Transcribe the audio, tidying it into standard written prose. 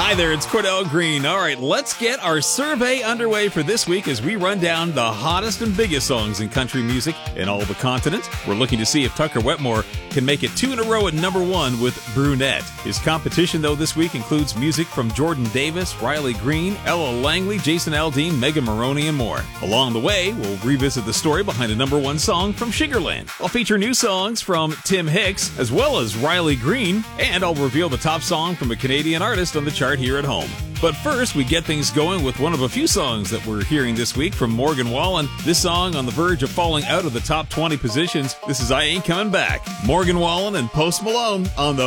Hi there, it's Cordell Green. All right, let's get our survey underway for this week as we run down the hottest and biggest songs in country music in all the continent. We're looking to see if Tucker Wetmore can make it 2 in a row at number 1 with Brunette. His competition, though, this week includes music from Jordan Davis, Riley Green, Ella Langley, Jason Aldean, Megan Maroney, and more. Along the way, we'll revisit the story behind a number 1 song from Sugarland. I'll feature new songs from Tim Hicks, as well as Riley Green, and I'll reveal the top song from a Canadian artist on the chart here at home. But first, we get things going with one of a few songs that we're hearing this week from Morgan Wallen. This song on the verge of falling out of the top 20 positions. This is I Ain't Coming Back. Morgan Wallen and Post Malone on the